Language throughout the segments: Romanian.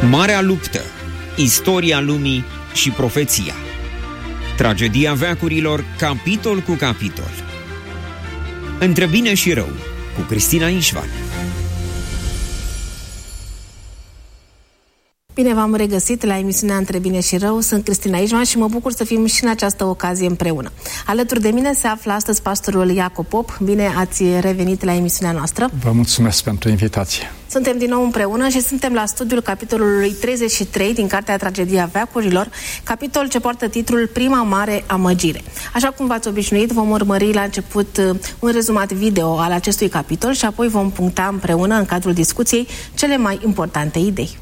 Marea luptă, istoria lumii și profeția. Tragedia veacurilor, capitol cu capitol. Între bine și rău, cu Cristina Ișvan. Bine v-am regăsit la emisiunea Între bine și rău. Sunt Cristina Ișvan și mă bucur să fim și în această ocazie împreună. Alături de mine se află astăzi pastorul Iacob Pop. Bine ați revenit la emisiunea noastră. Vă mulțumesc pentru invitație. Suntem din nou împreună și suntem la studiul capitolului 33 din cartea Tragedia veacurilor, capitol ce poartă titlul Prima mare amăgire. Așa cum v-ați obișnuit, vom urmări la început un rezumat video al acestui capitol și apoi vom puncta împreună, în cadrul discuției, cele mai importante idei.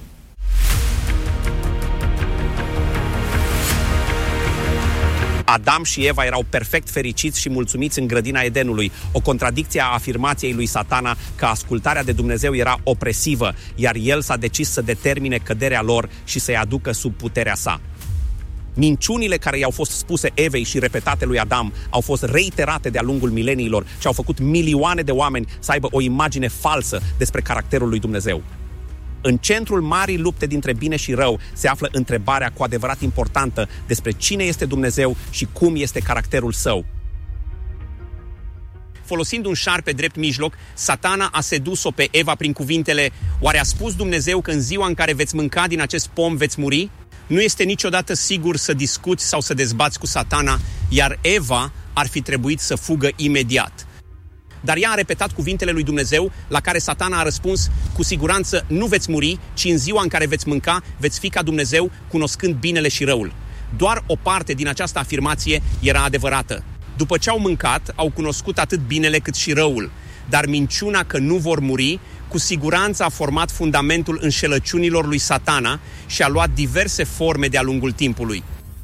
Adam și Eva erau perfect fericiți și mulțumiți în grădina Edenului, o contradicție a afirmației lui Satana că ascultarea de Dumnezeu era opresivă, iar el s-a decis să determine căderea lor și să-i aducă sub puterea sa. Minciunile care i-au fost spuse Evei și repetate lui Adam au fost reiterate de-a lungul mileniilor și au făcut milioane de oameni să aibă o imagine falsă despre caracterul lui Dumnezeu. În centrul marii lupte dintre bine și rău se află întrebarea cu adevărat importantă despre cine este Dumnezeu și cum este caracterul său. Folosind un șarpe drept mijloc, Satana a sedus-o pe Eva prin cuvintele: oare a spus Dumnezeu că în ziua în care veți mânca din acest pom veți muri? Nu este niciodată sigur să discuți sau să dezbați cu Satana, iar Eva ar fi trebuit să fugă imediat. Dar ea a repetat cuvintele lui Dumnezeu, la care Satana a răspuns: cu siguranță nu veți muri, ci în ziua în care veți mânca, veți fi ca Dumnezeu, cunoscând binele și răul. Doar o parte din această afirmație era adevărată. După ce au mâncat, au cunoscut atât binele cât și răul. Dar minciuna că nu vor muri, cu siguranță a format fundamentul înșelăciunilor lui Satana și a luat diverse forme de-a lungul timpului.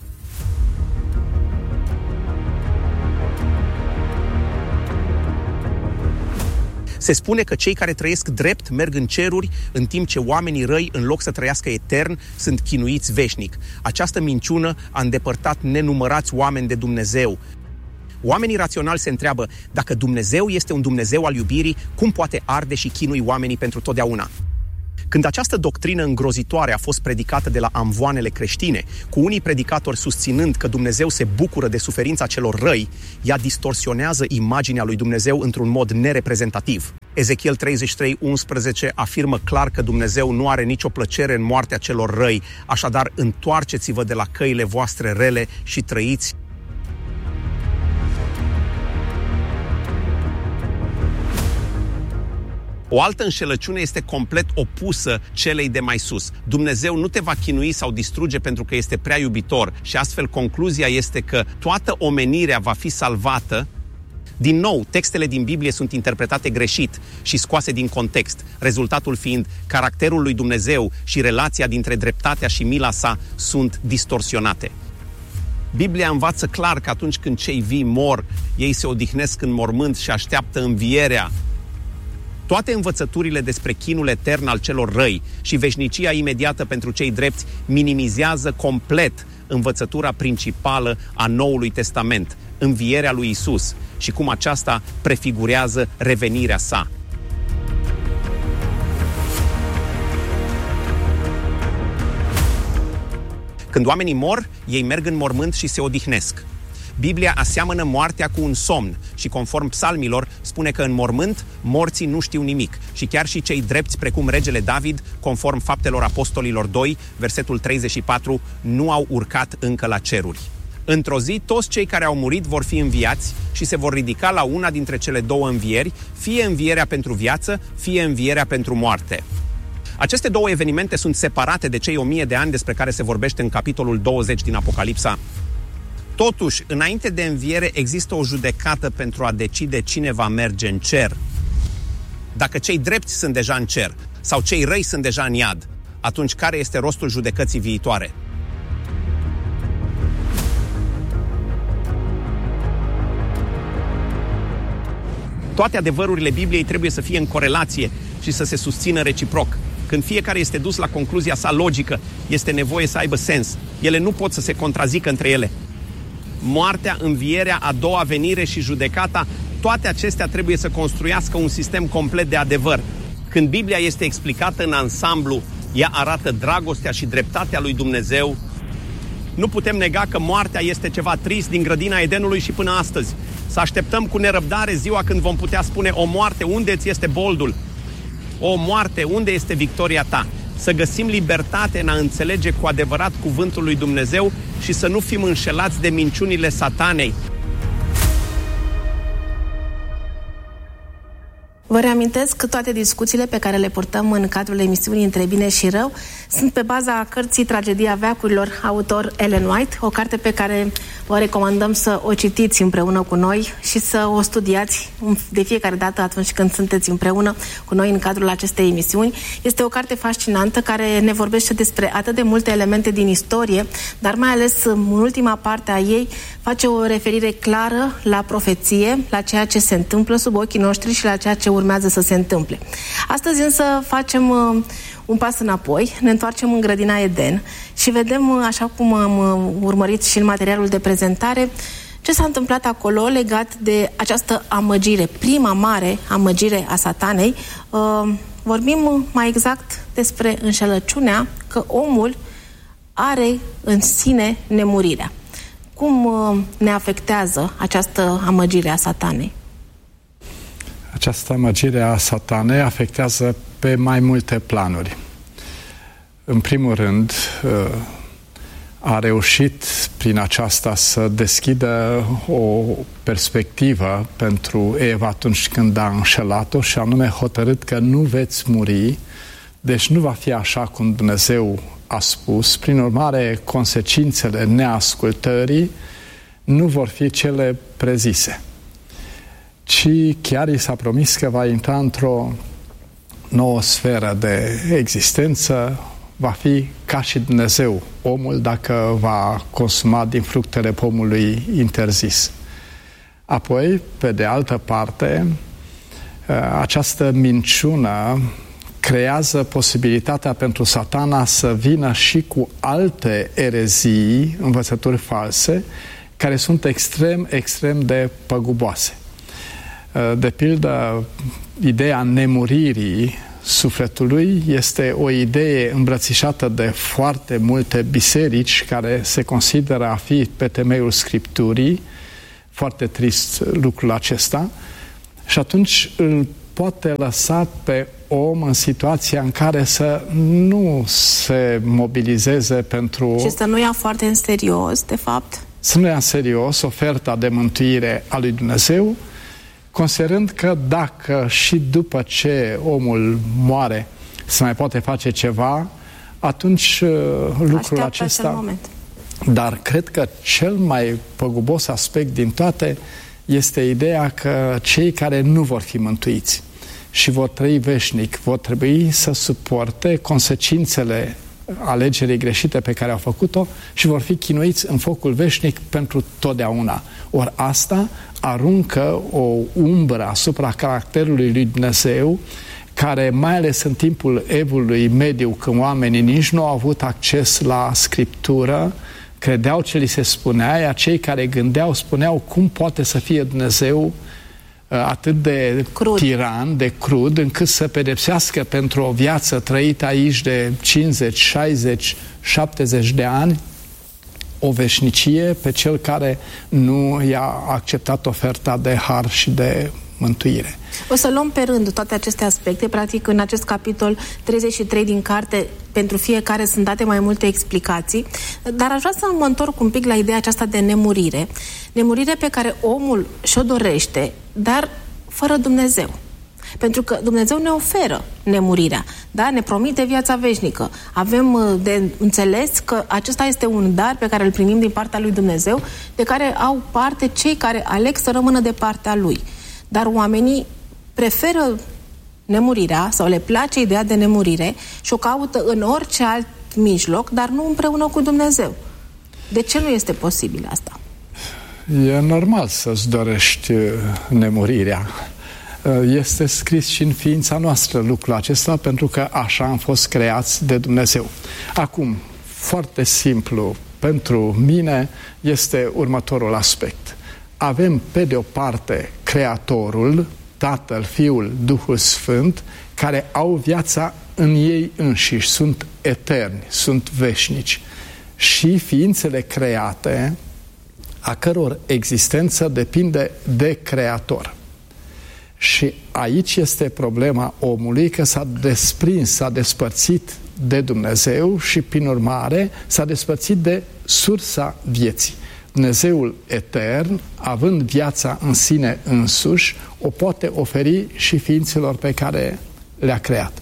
Se spune că cei care trăiesc drept merg în ceruri, în timp ce oamenii răi, în loc să trăiască etern, sunt chinuiți veșnic. Această minciună a îndepărtat nenumărați oameni de Dumnezeu. Oamenii raționali se întreabă: dacă Dumnezeu este un Dumnezeu al iubirii, cum poate arde și chinui oamenii pentru totdeauna? Când această doctrină îngrozitoare a fost predicată de la amvoanele creștine, cu unii predicatori susținând că Dumnezeu se bucură de suferința celor răi, ea distorsionează imaginea lui Dumnezeu într-un mod nereprezentativ. Ezechiel 33:11 afirmă clar că Dumnezeu nu are nicio plăcere în moartea celor răi, așadar întoarceți-vă de la căile voastre rele și trăiți. O altă înșelăciune este complet opusă celei de mai sus. Dumnezeu nu te va chinui sau distruge pentru că este prea iubitor și astfel concluzia este că toată omenirea va fi salvată. Din nou, textele din Biblie sunt interpretate greșit și scoase din context, rezultatul fiind caracterul lui Dumnezeu și relația dintre dreptatea și mila sa sunt distorsionate. Biblia învață clar că atunci când cei vii mor, ei se odihnesc în mormânt și așteaptă învierea. Toate învățăturile despre chinul etern al celor răi și veșnicia imediată pentru cei drepți minimizează complet învățătura principală a Noului Testament, învierea lui Isus, și cum aceasta prefigurează revenirea sa. Când oamenii mor, ei merg în mormânt și se odihnesc. Biblia aseamănă moartea cu un somn și, conform psalmilor, spune că în mormânt morții nu știu nimic și chiar și cei drepți, precum regele David, conform Faptelor Apostolilor 2, versetul 34, nu au urcat încă la ceruri. Într-o zi, toți cei care au murit vor fi înviați și se vor ridica la una dintre cele două învieri, fie învierea pentru viață, fie învierea pentru moarte. Aceste două evenimente sunt separate de cei 1000 de ani despre care se vorbește în capitolul 20 din Apocalipsa. Totuși, înainte de înviere există o judecată pentru a decide cine va merge în cer. Dacă cei drepți sunt deja în cer sau cei răi sunt deja în iad, atunci care este rostul judecății viitoare? Toate adevărurile Bibliei trebuie să fie în corelație și să se susțină reciproc. Când fiecare este dus la concluzia sa logică, este nevoie să aibă sens. Ele nu pot să se contrazică între ele. Moartea, învierea, a doua venire și judecata, toate acestea trebuie să construiască un sistem complet de adevăr. Când Biblia este explicată în ansamblu, Ea arată dragostea și dreptatea lui Dumnezeu. Nu putem nega că moartea este ceva trist din grădina Edenului și până astăzi. Să așteptăm cu nerăbdare ziua când vom putea spune: o moarte, unde ți este boldul? O moarte, unde este victoria ta? Să găsim libertate în a înțelege cu adevărat cuvântul lui Dumnezeu și să nu fim înșelați de minciunile satanei. Vă reamintesc că toate discuțiile pe care le purtăm în cadrul emisiunii Între Bine și Rău sunt pe baza cărții Tragedia veacurilor, autor Ellen White, o carte pe care vă recomandăm să o citiți împreună cu noi și să o studiați de fiecare dată atunci când sunteți împreună cu noi în cadrul acestei emisiuni. Este o carte fascinantă care ne vorbește despre atât de multe elemente din istorie, dar mai ales în ultima parte a ei face o referire clară la profeție, la ceea ce se întâmplă sub ochii noștri și la ceea ce urmează să se întâmple. Astăzi însă facem un pas înapoi, ne întoarcem în grădina Eden și vedem, așa cum am urmărit și în materialul de prezentare, ce s-a întâmplat acolo legat de această amăgire, prima mare amăgire a satanei. Vorbim mai exact despre înșelăciunea că omul are în sine nemurirea. Cum ne afectează această amăgire a satanei? Această amăgire a satanei afectează pe mai multe planuri. În primul rând, a reușit prin aceasta să deschidă o perspectivă pentru Eva atunci când a înșelat-o și anume hotărât că nu veți muri, deci nu va fi așa cum Dumnezeu a spus. Prin urmare, consecințele neascultării nu vor fi cele prezise, ci chiar i s-a promis că va intra într-o nouă sferă de existență, va fi ca și Dumnezeu, omul, dacă va consuma din fructele pomului interzis. Apoi, pe de altă parte, această minciună creează posibilitatea pentru Satana să vină și cu alte erezii, învățături false, care sunt extrem de păguboase. De pildă, ideea nemuririi sufletului este o idee îmbrățișată de foarte multe biserici care se consideră a fi pe temeiul Scripturii. Foarte trist lucrul acesta. Și atunci îl poate lăsa pe om în situația în care să nu se mobilizeze pentru... Și să nu ia foarte în serios, de fapt. Să nu ia în serios oferta de mântuire a lui Dumnezeu, considerând că dacă și după ce omul moare se mai poate face ceva, atunci lucrul acesta... Dar cred că cel mai păgubos aspect din toate este ideea că cei care nu vor fi mântuiți și vor trăi veșnic, vor trebui să suporte consecințele alegerii greșite pe care au făcut-o și vor fi chinuiți în focul veșnic pentru totdeauna. Ori asta aruncă o umbră asupra caracterului lui Dumnezeu, care, mai ales în timpul evului mediu, când oamenii nici nu au avut acces la Scriptură, credeau ce li se spunea, iar cei care gândeau spuneau cum poate să fie Dumnezeu atât de tiran, de crud, încât să pedepsească pentru o viață trăită aici de 50, 60, 70 de ani, o veșnicie pe cel care nu i-a acceptat oferta de har și de mântuire. O să luăm pe rând toate aceste aspecte. Practic, în acest capitol 33 din carte, pentru fiecare sunt date mai multe explicații, dar aș vrea să mă întorc un pic la ideea aceasta de nemurire. Nemurire pe care omul și-o dorește, dar fără Dumnezeu. Pentru că Dumnezeu ne oferă nemurirea, da? Ne promite viața veșnică. Avem de înțeles că acesta este un dar pe care îl primim din partea lui Dumnezeu, de care au parte cei care aleg să rămână de partea lui. Dar oamenii preferă nemurirea sau le place ideea de nemurire și o caută în orice alt mijloc, dar nu împreună cu Dumnezeu. De ce nu este posibil asta? E normal să-ți dorești nemurirea. Este scris și în ființa noastră lucrul acesta, pentru că așa am fost creați de Dumnezeu. Acum, foarte simplu pentru mine este următorul aspect. Avem pe de o parte Creatorul, Tatăl, Fiul, Duhul Sfânt, care au viața în ei înșiși, sunt eterni, sunt veșnici. Și ființele create, a căror existență depinde de Creator. Și aici este problema omului, că s-a desprins, s-a despărțit de Dumnezeu și, prin urmare, s-a despărțit de sursa vieții. Dumnezeul etern, având viața în sine însuși, o poate oferi și ființelor pe care le-a creat.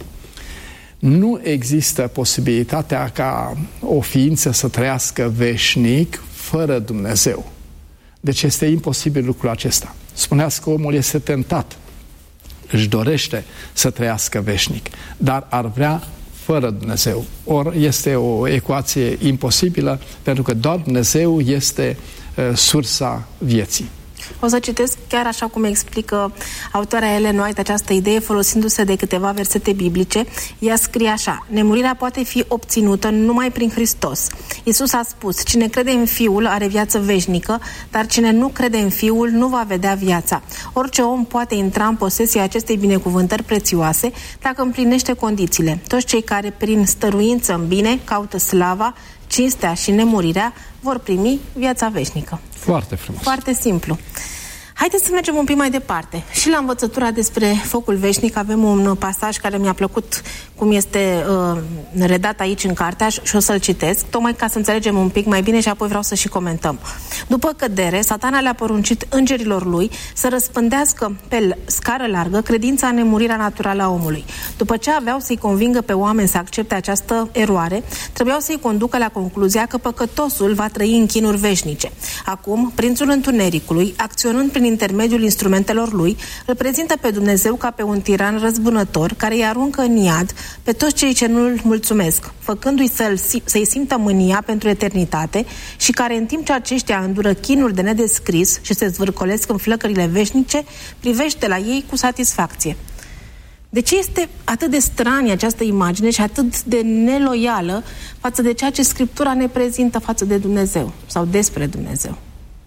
Nu există posibilitatea ca o ființă să trăiască veșnic fără Dumnezeu. Deci este imposibil lucrul acesta. Spuneați că omul este tentat, își dorește să trăiască veșnic, dar ar vrea fără Dumnezeu. Ori este o ecuație imposibilă, pentru că doar Dumnezeu este sursa vieții. O să citesc chiar așa cum explică autoarea Ellen White această idee, folosindu-se de câteva versete biblice. Ea scrie așa: nemurirea poate fi obținută numai prin Hristos. Iisus a spus: cine crede în Fiul are viață veșnică, dar cine nu crede în Fiul nu va vedea viața. Orice om poate intra în posesia acestei binecuvântări prețioase dacă împlinește condițiile. Toți cei care prin stăruință în bine caută slava, cinstea și nemurirea vor primi viața veșnică. Foarte frumos. Foarte simplu. Haideți să mergem un pic mai departe. Și la învățătura despre focul veșnic avem un pasaj care mi-a plăcut cum este redat aici în carte și o să-l citesc, tocmai ca să înțelegem un pic mai bine și apoi vreau să și comentăm. După cădere, Satana le-a poruncit îngerilor lui să răspândească pe scară largă credința în nemurirea naturală a omului. După ce aveau să-i convingă pe oameni să accepte această eroare, trebuiau să-i conducă la concluzia că păcătosul va trăi în chinuri veșnice. Acum, prințul întunericului, acționând prin intermediul instrumentelor lui, îl prezintă pe Dumnezeu ca pe un tiran răzbunător care îi aruncă în iad pe toți cei ce nu-l mulțumesc, făcându-i să-i simtă mânia pentru eternitate și care, în timp ce aceștia îndură chinuri de nedescris și se zvârcolesc în flăcările veșnice, privește la ei cu satisfacție. De ce este atât de stranie această imagine și atât de neloială față de ceea ce Scriptura ne prezintă față de Dumnezeu sau despre Dumnezeu?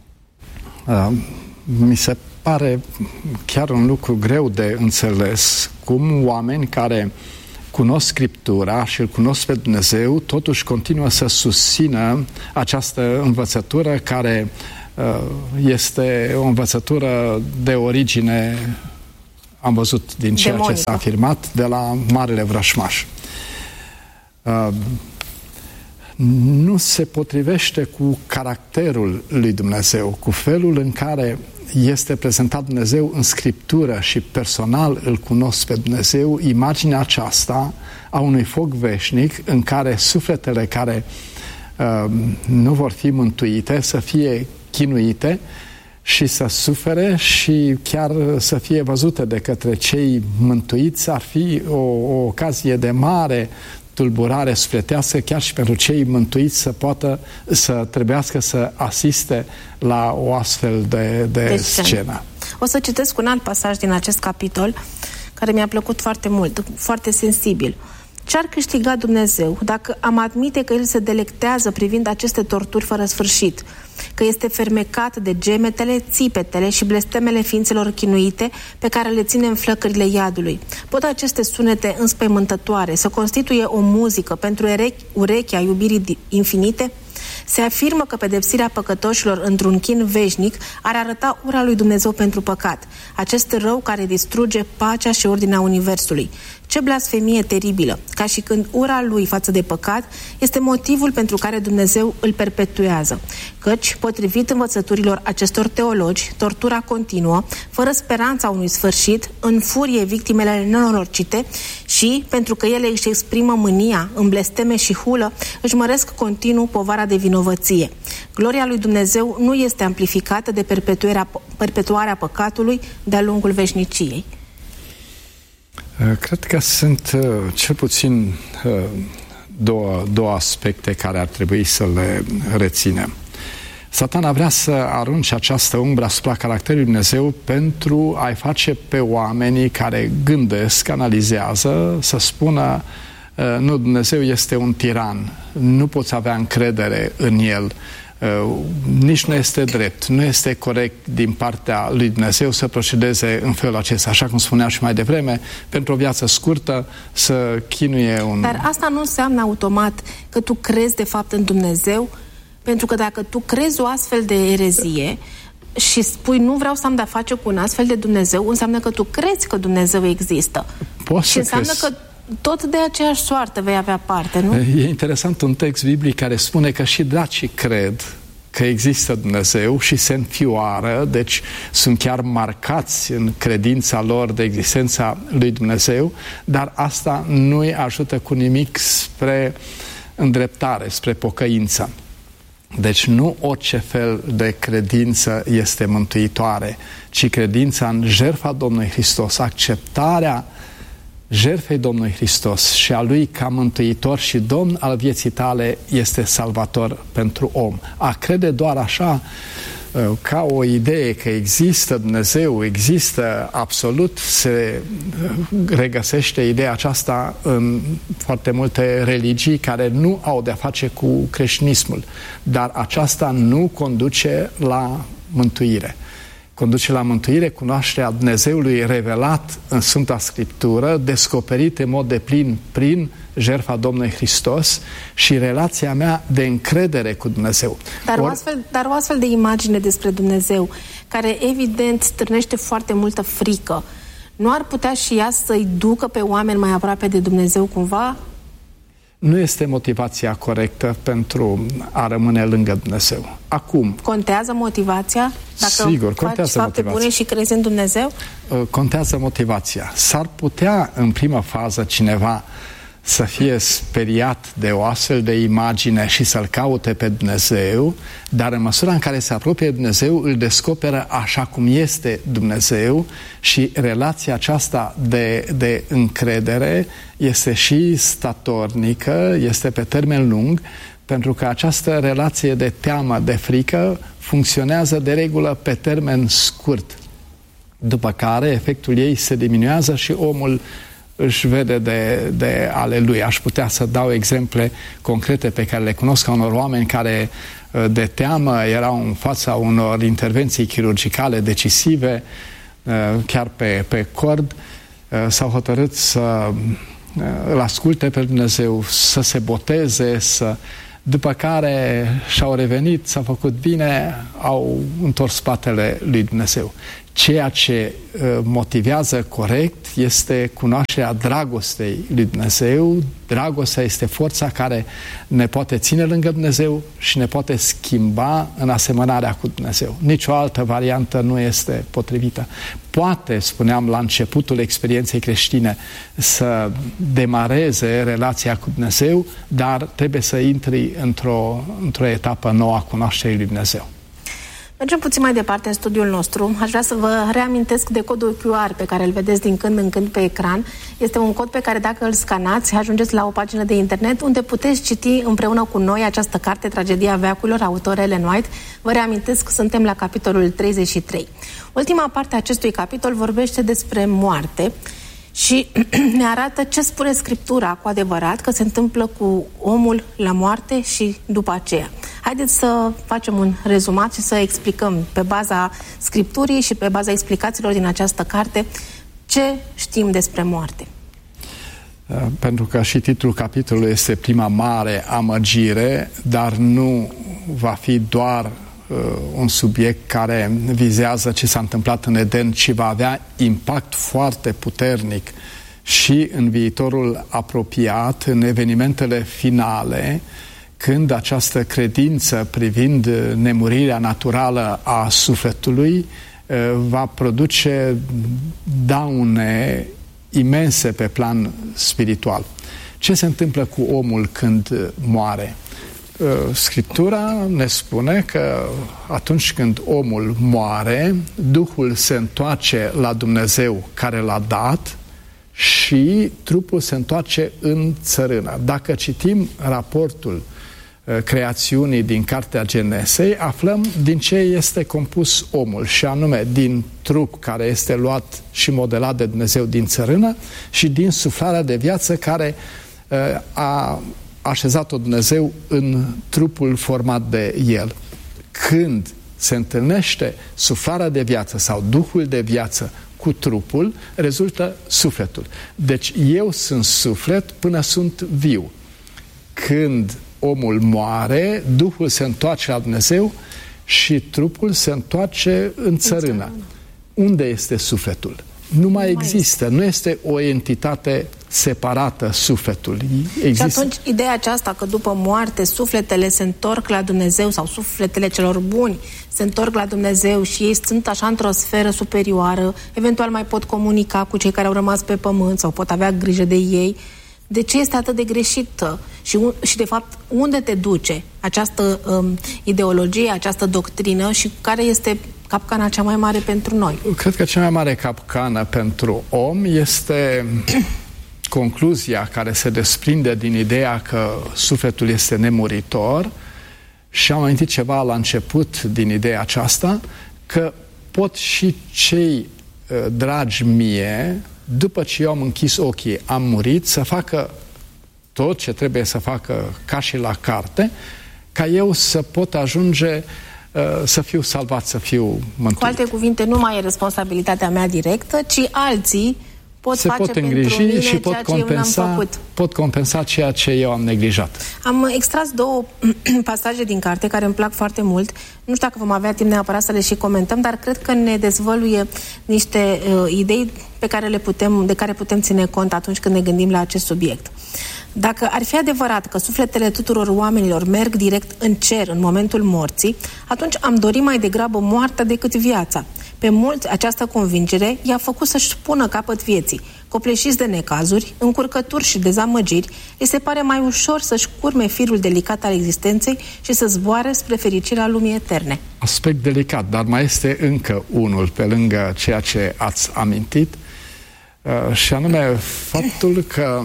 Mi se pare chiar un lucru greu de înțeles cum oameni care cunosc Scriptura și îl cunosc pe Dumnezeu totuși continuă să susțină această învățătură care este o învățătură de origine, am văzut din ceea ce s-a afirmat, de la Marele Vrășmaș. Nu se potrivește cu caracterul lui Dumnezeu, cu felul în care este prezentat Dumnezeu în Scriptură și personal îl cunosc pe Dumnezeu, imaginea aceasta a unui foc veșnic în care sufletele care nu vor fi mântuite să fie chinuite și să sufere și chiar să fie văzute de către cei mântuiți. Ar fi o ocazie de mare tulburare sufletească chiar și pentru cei mântuiți să poată să trebuiască să asiste la o astfel de scenă. O să citesc un alt pasaj din acest capitol care mi-a plăcut foarte mult, foarte sensibil. Ce-ar câștiga Dumnezeu dacă am admite că El se delectează privind aceste torturi fără sfârșit, că este fermecat de gemetele, țipetele și blestemele ființelor chinuite pe care le ține în flăcările iadului? Pot aceste sunete înspăimântătoare să constituie o muzică pentru urechea iubirii infinite? Se afirmă că pedepsirea păcătoșilor într-un chin veșnic ar arăta ura lui Dumnezeu pentru păcat, acest rău care distruge pacea și ordinea Universului. Ce blasfemie teribilă, ca și când ura lui față de păcat este motivul pentru care Dumnezeu îl perpetuează. Căci, potrivit învățăturilor acestor teologi, tortura continuă, fără speranța unui sfârșit, înfurie victimele nenorocite și, pentru că ele își exprimă mânia în blesteme și hulă, își măresc continuu povara de vinovăție. Gloria lui Dumnezeu nu este amplificată de perpetuarea păcatului de-a lungul veșniciei. Cred că sunt cel puțin două aspecte care ar trebui să le reținem. Satana vrea să arunce această umbră asupra caracterului Dumnezeu pentru a-i face pe oamenii care gândesc, analizează, să spună nu, Dumnezeu este un tiran, nu poți avea încredere în El, Nici nu este drept, nu este corect din partea lui Dumnezeu să procedeze în felul acesta, așa cum spuneam și mai devreme, pentru o viață scurtă să chinuie un... Dar asta nu înseamnă automat că tu crezi de fapt în Dumnezeu, pentru că dacă tu crezi o astfel de erezie și spui nu vreau să am de-a face cu un astfel de Dumnezeu, înseamnă că tu crezi că Dumnezeu există. Și înseamnă că tot de aceeași soartă vei avea parte, nu? E interesant un text biblic care spune că și dracii cred că există Dumnezeu și se înfioară, deci sunt chiar marcați în credința lor de existența lui Dumnezeu, dar asta nu îi ajută cu nimic spre îndreptare, spre pocăință. Deci nu orice fel de credință este mântuitoare, ci credința în jertfa Domnului Hristos, acceptarea jertfei Domnului Hristos și a Lui ca mântuitor și Domn al vieții tale este salvator pentru om. A crede doar așa, ca o idee că există Dumnezeu, există absolut, se regăsește ideea aceasta în foarte multe religii care nu au de-a face cu creștinismul, dar aceasta nu conduce la mântuire. Conduce la mântuire cunoașterea Dumnezeului revelat în Sfânta Scriptură, descoperit în mod deplin prin jertfa Domnului Hristos și relația mea de încredere cu Dumnezeu. Dar o astfel de imagine despre Dumnezeu, care evident stârnește foarte multă frică, nu ar putea și ea să-i ducă pe oameni mai aproape de Dumnezeu cumva? Nu este motivația corectă pentru a rămâne lângă Dumnezeu. Acum... Contează motivația? Dacă sigur, contează faci fapte bune și crezi în Dumnezeu? Contează motivația. S-ar putea, în prima fază, cineva să fie speriat de o astfel de imagine și să-L caute pe Dumnezeu, dar în măsura în care se apropie de Dumnezeu, îl descoperă așa cum este Dumnezeu și relația aceasta de încredere este și statornică, este pe termen lung, pentru că această relație de teamă, de frică, funcționează de regulă pe termen scurt, după care efectul ei se diminuează și omul își vede de ale lui. Aș putea să dau exemple concrete pe care le cunosc a unor oameni care de teamă erau în fața unor intervenții chirurgicale decisive, chiar pe cord, s-au hotărât să îl asculte pe Dumnezeu, să se boteze, după care și-au revenit, s-au făcut bine, au întors spatele lui Dumnezeu. Ceea ce motivează corect este cunoașterea dragostei lui Dumnezeu. Dragostea este forța care ne poate ține lângă Dumnezeu și ne poate schimba în asemănarea cu Dumnezeu. Nici o altă variantă nu este potrivită. Poate, spuneam la începutul experienței creștine, să demareze relația cu Dumnezeu, dar trebuie să intri într-o etapă nouă a cunoașterii lui Dumnezeu. Mergem puțin mai departe în studiul nostru. Aș vrea să vă reamintesc de codul QR pe care îl vedeți din când în când pe ecran. Este un cod pe care dacă îl scanați, ajungeți la o pagină de internet unde puteți citi împreună cu noi această carte, Tragedia veacurilor, autor Ellen White. Vă reamintesc că suntem la capitolul 33. Ultima parte a acestui capitol vorbește despre moarte și ne arată ce spune Scriptura cu adevărat că se întâmplă cu omul la moarte și după aceea. Haideți să facem un rezumat și să explicăm pe baza Scripturii și pe baza explicațiilor din această carte ce știm despre moarte. Pentru că și titlul capitolului este Prima mare amăgire, dar nu va fi doar un subiect care vizează ce s-a întâmplat în Eden, ci va avea impact foarte puternic și în viitorul apropiat, în evenimentele finale, când această credință privind nemurirea naturală a sufletului va produce daune imense pe plan spiritual. Ce se întâmplă cu omul când moare? Scriptura ne spune că atunci când omul moare, Duhul se întoarce la Dumnezeu care l-a dat și trupul se întoarce în țărână. Dacă citim raportul creațiunii din Cartea Genesei, aflăm din ce este compus omul, și anume din trup care este luat și modelat de Dumnezeu din țărână și din suflarea de viață care a așezat-o Dumnezeu în trupul format de el. când se întâlnește suflarea de viață sau Duhul de viață cu trupul, rezultă sufletul. Deci eu sunt suflet până sunt viu. Când omul moare, Duhul se întoarce la Dumnezeu și trupul se întoarce în țărână. Unde este sufletul? Nu mai există. Nu este o entitate separată, sufletul. Există. Și atunci ideea aceasta că după moarte sufletele se întorc la Dumnezeu sau sufletele celor buni se întorc la Dumnezeu și ei sunt așa într-o sferă superioară, eventual mai pot comunica cu cei care au rămas pe pământ sau pot avea grijă de ei. De ce este atât de greșită? Și de fapt, unde te duce această ideologie, această doctrină și care este capcana cea mai mare pentru noi? Cred că cea mai mare capcană pentru om este concluzia care se desprinde din ideea că sufletul este nemuritor, și am amintit ceva la început din ideea aceasta, că pot și cei dragi mie, după ce eu am închis ochii, am murit, să facă tot ce trebuie să facă ca și la carte, ca eu să pot ajunge să fiu salvat, să fiu mântuit. Cu alte cuvinte, nu mai e responsabilitatea mea directă, ci alții pot îngriji mine și pot compensa ceea ce eu am neglijat. Am extras două pasaje din carte care îmi plac foarte mult. Nu știu dacă vom avea timp neapărat să le și comentăm, dar cred că ne dezvăluie niște idei de care putem ține cont atunci când ne gândim la acest subiect. Dacă ar fi adevărat că sufletele tuturor oamenilor merg direct în cer în momentul morții, atunci am dori mai degrabă moartea decât viața. Pe mulți, această convingere i-a făcut să-și pună capăt vieții. Copleșiți de necazuri, încurcături și dezamăgiri, îi se pare mai ușor să-și curme firul delicat al existenței și să zboare spre fericirea lumii eterne. Aspect delicat, dar mai este încă unul pe lângă ceea ce ați amintit, și anume faptul că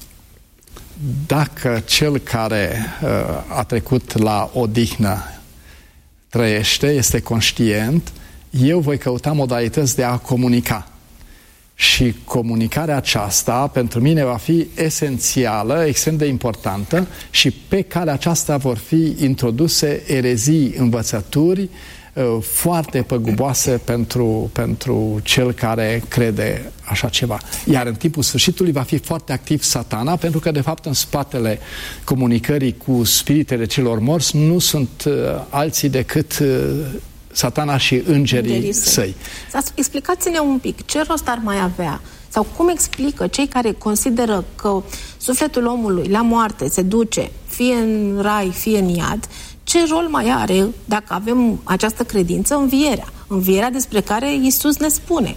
dacă cel care a trecut la odihnă trăiește, este conștient, eu voi căuta modalități de a comunica. Și comunicarea aceasta pentru mine va fi esențială, extrem de importantă, și pe calea aceasta vor fi introduse erezii, învățături foarte păguboase pentru cel care crede așa ceva. Iar în timpul sfârșitului va fi foarte activ Satana, pentru că de fapt în spatele comunicării cu spiritele celor morți nu sunt alții decât Satana și îngerii săi. Explicați-ne un pic, ce rost ar mai avea? Sau cum explică cei care consideră că sufletul omului la moarte se duce fie în rai, fie în iad, ce rol mai are, dacă avem această credință, învierea despre care Iisus ne spune?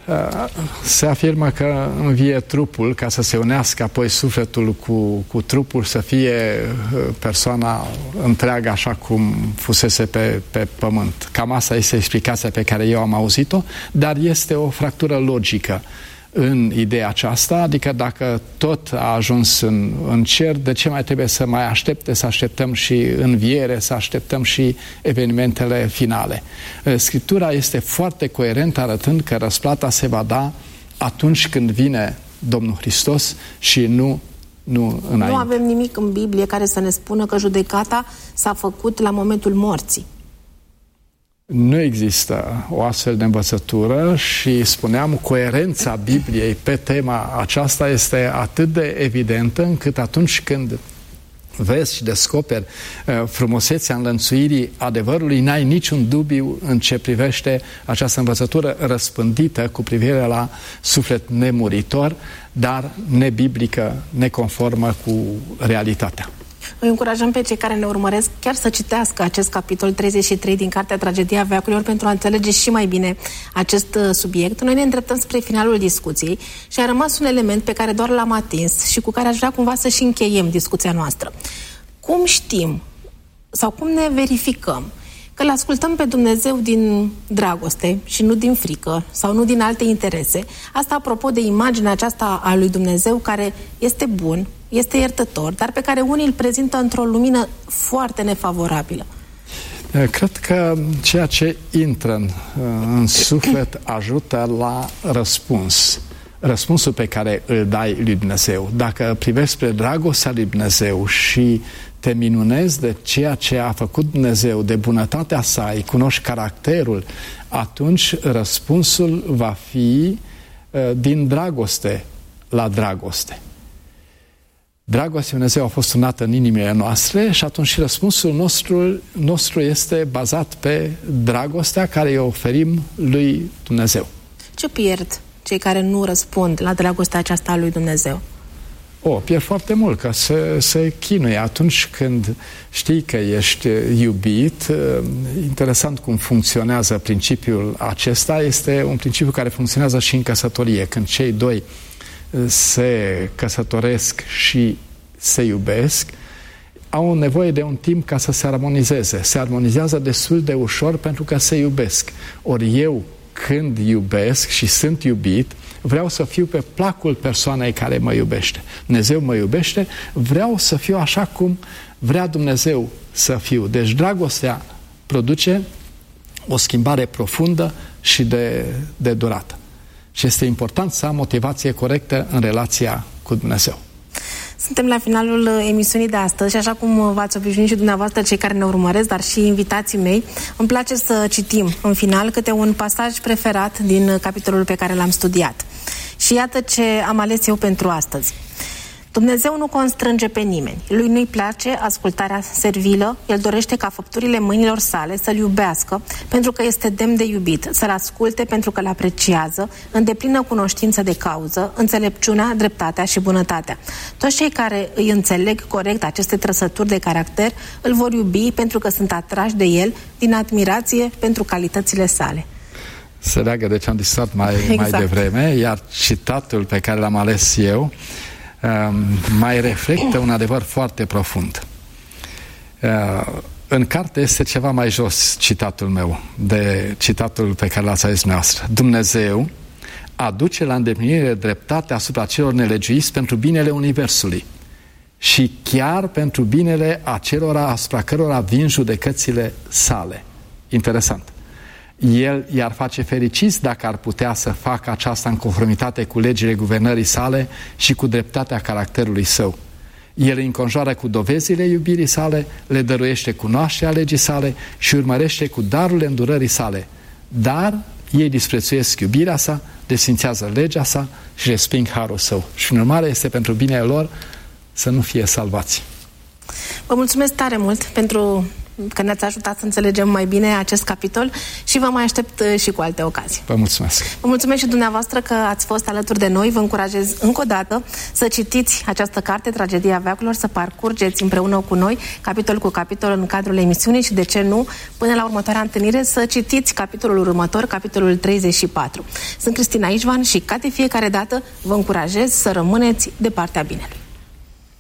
Se afirmă că învie trupul ca să se unească apoi sufletul cu trupul, să fie persoana întreagă așa cum fusese pe pământ. Cam asta este explicația pe care eu am auzit-o, dar este o fractură logică în ideea aceasta, adică dacă tot a ajuns în cer, de ce mai trebuie să mai aștepte, să așteptăm și înviere, să așteptăm și evenimentele finale? Scriptura este foarte coerentă, arătând că răsplata se va da atunci când vine Domnul Hristos și nu înainte. Nu avem nimic în Biblie care să ne spună că judecata s-a făcut la momentul morții. Nu există o astfel de învățătură și, spuneam, coerența Bibliei pe tema aceasta este atât de evidentă încât atunci când vezi și descoperi frumusețea înlănțuirii adevărului, n-ai niciun dubiu în ce privește această învățătură răspândită cu privire la suflet nemuritor, dar nebiblică, neconformă cu realitatea. Îi încurajăm pe cei care ne urmăresc chiar să citească acest capitol 33 din Cartea Tragedia Veacurilor pentru a înțelege și mai bine acest subiect. Noi ne îndreptăm spre finalul discuției și a rămas un element pe care doar l-am atins și cu care aș vrea cumva să și încheiem discuția noastră. Cum știm sau cum ne verificăm că îl ascultăm pe Dumnezeu din dragoste și nu din frică sau nu din alte interese? Asta apropo de imaginea aceasta a lui Dumnezeu care este bun, este iertător, dar pe care unii îl prezintă într-o lumină foarte nefavorabilă. Cred că ceea ce intră în suflet ajută la răspuns. răspunsul pe care îl dai lui Dumnezeu, dacă privești spre dragostea lui Dumnezeu și te minunezi de ceea ce a făcut Dumnezeu, de bunătatea sa, îi cunoști caracterul, atunci răspunsul va fi din dragoste la dragoste. Dragostea lui Dumnezeu a fost turnată în inimile noastre și atunci și răspunsul nostru este bazat pe dragostea care îi oferim lui Dumnezeu. Ce pierd cei care nu răspund la dragostea aceasta a lui Dumnezeu? Pierd foarte mult, că se chinuie. Atunci când știi că ești iubit, interesant cum funcționează principiul acesta, este un principiu care funcționează și în căsătorie. Când cei doi se căsătoresc și se iubesc, au nevoie de un timp ca să se armonizeze. Se armonizează destul de ușor pentru că se iubesc. Ori eu, când iubesc și sunt iubit, vreau să fiu pe placul persoanei care mă iubește. Dumnezeu mă iubește, vreau să fiu așa cum vrea Dumnezeu să fiu. Deci dragostea produce o schimbare profundă și de durată. Și este important să am motivație corectă în relația cu Dumnezeu. Suntem la finalul emisiunii de astăzi și așa cum v-ați obișnuit și dumneavoastră, cei care ne urmăresc, dar și invitații mei, îmi place să citim în final câte un pasaj preferat din capitolul pe care l-am studiat. Și iată ce am ales eu pentru astăzi. Dumnezeu nu constrânge pe nimeni. Lui nu-i place ascultarea servilă. El dorește ca făpturile mâinilor sale să-L iubească pentru că este demn de iubit, să-L asculte pentru că L apreciază, în deplină cunoștință de cauză, înțelepciunea, dreptatea și bunătatea. Toți cei care îi înțeleg corect aceste trăsături de caracter îl vor iubi pentru că sunt atrași de El din admirație pentru calitățile sale. Se leagă de ce am discutat mai devreme, iar citatul pe care l-am ales eu mai reflectă un adevăr foarte profund. În carte este ceva mai jos citatul meu de citatul pe care l-ați ales dumneavoastră. Dumnezeu aduce la îndeplinire dreptatea asupra celor nelegiuiți pentru binele Universului și chiar pentru binele acelora asupra cărora vin judecățile sale. Interesant. El i-ar face fericiți dacă ar putea să facă aceasta în conformitate cu legile guvernării sale și cu dreptatea caracterului său. El îi înconjoară cu dovezile iubirii sale, le dăruiește cunoașterea legii sale și urmărește cu darurile îndurării sale. Dar ei disprețuiesc iubirea sa, desfințează legea sa și resping harul său. Și în urmare este pentru binele lor să nu fie salvați. Vă mulțumesc tare mult pentru că ne-ați ajutat să înțelegem mai bine acest capitol și vă mai aștept și cu alte ocazii. Vă mulțumesc! Vă mulțumesc și dumneavoastră că ați fost alături de noi. Vă încurajez încă o dată să citiți această carte, Tragedia Veacurilor, să parcurgeți împreună cu noi, capitol cu capitol, în cadrul emisiunii și, de ce nu, până la următoarea întâlnire, să citiți capitolul următor, capitolul 34. Sunt Cristina Ișvan și, ca de fiecare dată, vă încurajez să rămâneți de partea binelui.